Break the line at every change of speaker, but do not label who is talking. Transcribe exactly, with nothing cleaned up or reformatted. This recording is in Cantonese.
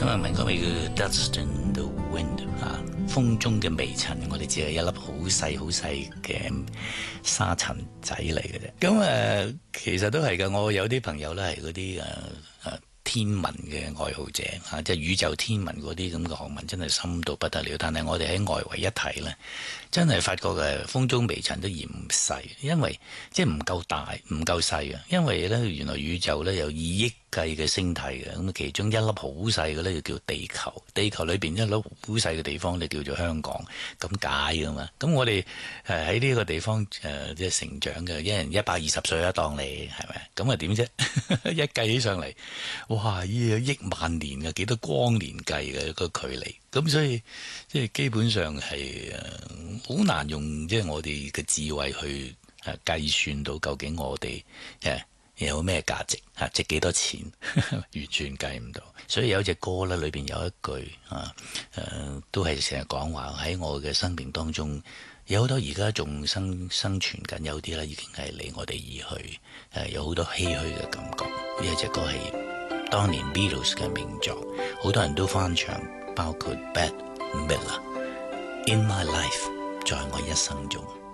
啊，民歌咪叫 Dust in the Wind 啊，風中嘅微塵，我哋只係一粒好細好細嘅沙塵仔嚟嘅啫。咁誒、呃，其實都係嘅。我有啲朋友咧係嗰啲誒誒天文嘅愛好者嚇，即係宇宙天文嗰啲咁嘅學問，真係深到不得了。但係我哋喺外圍一睇咧，真係發覺嘅風中微塵都嫌細，因為即係唔夠大，唔夠細啊。因為咧，原來宇宙咧有二億計嘅星體嘅，咁其中一粒好細嘅咧就叫地球，地球裏邊一粒好細嘅地方咧叫做香港，咁解噶嘛。咁我哋誒喺呢個地方誒、呃、即係成長嘅，一人一百二十歲一當你係咪？咁啊點啫？一計起上嚟，哇！依個億萬年嘅幾多光年計嘅個距離，咁所以即係基本上係誒好難用即係我哋嘅智慧去誒計算到究竟我哋誒。有咩價值嚇？值幾多錢？完全計唔到。所以有隻歌咧，裏邊有一句啊，誒、呃、都係成日講話喺我嘅生命當中，有好多而家仲生生存緊，有啲咧已經係離我哋而去，誒、呃、有好多唏噓嘅感覺。呢一隻歌係當年 Beatles 嘅名作，好多人都翻唱，包括 Bette Midler，In My Life，在我一生中。